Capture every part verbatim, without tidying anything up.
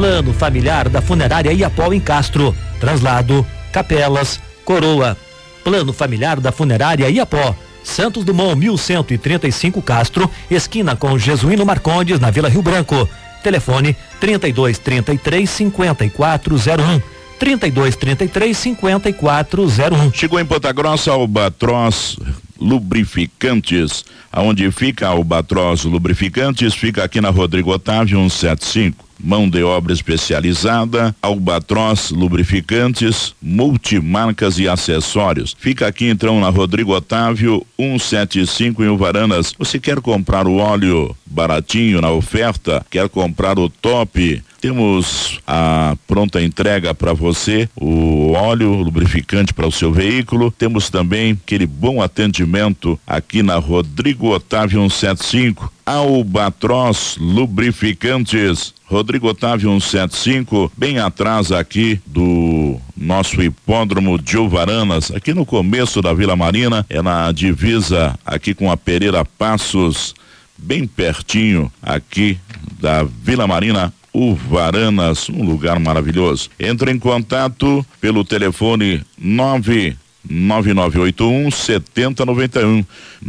Plano familiar da Funerária Iapó em Castro. Translado, capelas, coroa. Plano familiar da Funerária Iapó. Santos Dumont mil cento e trinta e cinco Castro, esquina com Jesuíno Marcondes, na Vila Rio Branco. Telefone trinta e dois, trinta e três, cinquenta e quatro zero um. trinta e dois, trinta e três, cinquenta e quatro zero um. Chegou em Ponta Grossa Albatroz Lubrificantes. Aonde fica Albatroz Lubrificantes? Fica aqui na Rodrigo Otávio cento e setenta e cinco. Mão de obra especializada, Albatroz Lubrificantes, multimarcas e acessórios. Fica aqui então na Rodrigo Otávio cento e setenta e cinco em Uvaranas. Você quer comprar o óleo baratinho na oferta? Quer comprar o top? Temos a pronta entrega para você, o óleo lubrificante para o seu veículo. Temos também aquele bom atendimento aqui na Rodrigo Otávio cento e setenta e cinco. Albatroz Lubrificantes, Rodrigo Otávio cento e setenta e cinco, bem atrás aqui do nosso hipódromo de Uvaranas, aqui no começo da Vila Marina, é na divisa aqui com a Pereira Passos, bem pertinho aqui da Vila Marina, Uvaranas, um lugar maravilhoso. Entre em contato pelo telefone nove nove nove oito um sete zero nove um,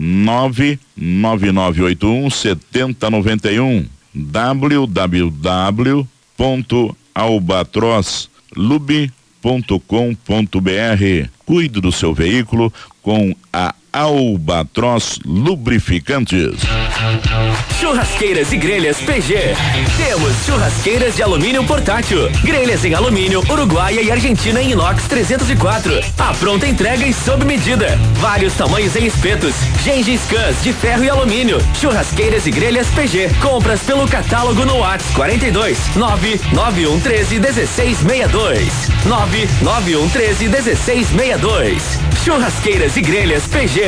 nove nove nove oito um sete zero nove um, w w w ponto albatroz lub ponto com ponto b r. Cuide do seu veículo com a Albatroz Lubrificantes. Churrasqueiras e grelhas P G. Temos churrasqueiras de alumínio portátil, grelhas em alumínio, Uruguaia e Argentina em inox trezentos e quatro. A pronta entrega e sob medida. Vários tamanhos em espetos. Gengis Kans de ferro e alumínio. Churrasqueiras e grelhas P G. Compras pelo catálogo no WhatsApp quarenta e dois, nove nove um treze, dezesseis sessenta e dois. nove nove um treze, dezesseis sessenta e dois. Churrasqueiras e grelhas P G.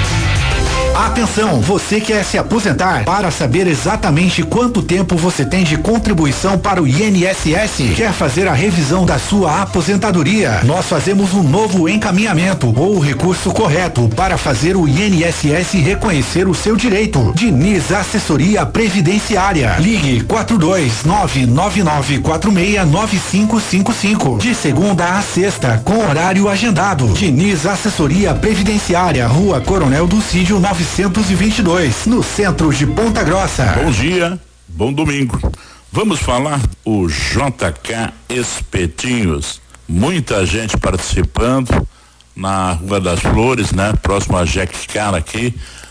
Atenção, você quer se aposentar? Para saber exatamente quanto tempo você tem de contribuição para o I N S S, quer fazer a revisão da sua aposentadoria? Nós fazemos um novo encaminhamento ou o recurso correto para fazer o I N S S reconhecer o seu direito. Diniz Assessoria Previdenciária. Ligue quatro dois nove nove nove quatro seis nove cinco cinco cinco. De segunda a sexta, com horário agendado. Diniz Assessoria Previdenciária, Rua Coronel Dulcídio novecentos e vinte e dois, no centro de Ponta Grossa. Bom dia, bom domingo. Vamos falar o J K Espetinhos. Muita gente participando na Rua das Flores, né? Próximo a Jequicara aqui.